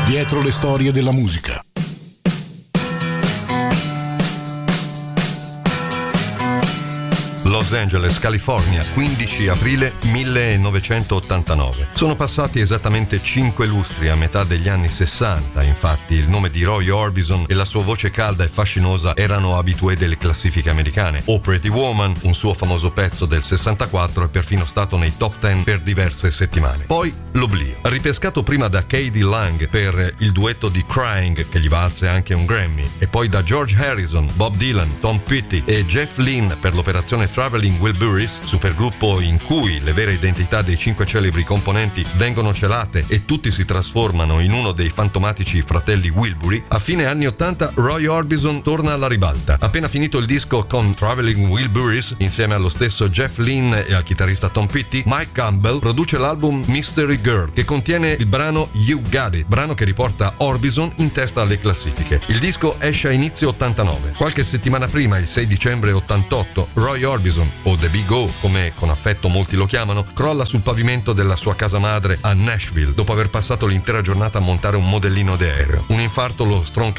Dietro le storie della musica. Los Angeles, California, 15 aprile 1989. Sono passati esattamente 5 lustri a metà degli anni 60, infatti il nome di Roy Orbison e la sua voce calda e fascinosa erano abitué delle classifiche americane. Oh Pretty Woman, un suo famoso pezzo del 64, è perfino stato nei top 10 per diverse settimane. Poi l'oblio. Ripescato prima da K.D. Lang per il duetto di Crying, che gli valse anche un Grammy, e poi da George Harrison, Bob Dylan, Tom Petty e Jeff Lynne per l'operazione Traveling Wilburys, supergruppo in cui le vere identità dei 5 celebri componenti vengono celate e tutti si trasformano in uno dei fantomatici fratelli Wilbury. A fine anni 80 Roy Orbison torna alla ribalta. Appena finito il disco con Traveling Wilburys, insieme allo stesso Jeff Lynne e al chitarrista Tom Petty, Mike Campbell produce l'album Mystery Girl, che contiene il brano You Got It, brano che riporta Orbison in testa alle classifiche. Il disco esce a inizio 89. Qualche settimana prima, il 6 dicembre 88, Roy Orbison, o The Big O, come con affetto molti lo chiamano, crolla sul pavimento della sua casa madre a Nashville dopo aver passato l'intera giornata a montare un modellino d'aereo. Un infarto lo stronca